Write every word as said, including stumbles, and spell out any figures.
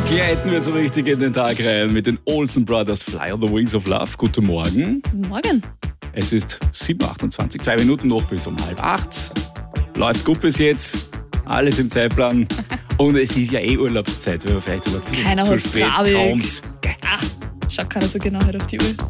Gleiten wir so richtig in den Tag rein mit den Olsen Brothers Fly on the Wings of Love. Guten Morgen. Guten Morgen. Es ist sieben Uhr achtundzwanzig, zwei Minuten noch bis um halb acht. Läuft gut bis jetzt, alles im Zeitplan. Und es ist ja eh Urlaubszeit, wenn man vielleicht sogar ein bisschen Keiner zu hat spät Trabik. kommt. Ach, schaut keiner so genau halt auf die Uhr.